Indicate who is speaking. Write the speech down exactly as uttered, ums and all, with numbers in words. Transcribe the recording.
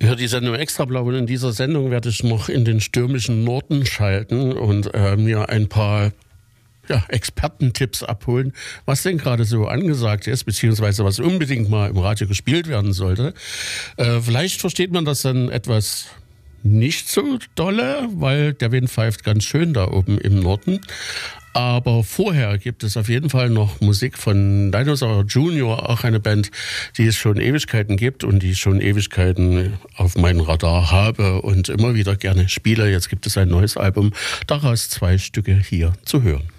Speaker 1: Ja, die Sendung Extrablau, und in dieser Sendung werde ich noch in den stürmischen Norden schalten und äh, mir ein paar ja, Expertentipps abholen, was denn gerade so angesagt ist, beziehungsweise was unbedingt mal im Radio gespielt werden sollte. Äh, vielleicht versteht man das dann etwas nicht so dolle, weil der Wind pfeift ganz schön da oben im Norden. Aber vorher gibt es auf jeden Fall noch Musik von Dinosaur Junior, auch eine Band, die es schon Ewigkeiten gibt und die ich schon Ewigkeiten auf meinem Radar habe und immer wieder gerne spiele. Jetzt gibt es ein neues Album, daraus zwei Stücke hier zu hören.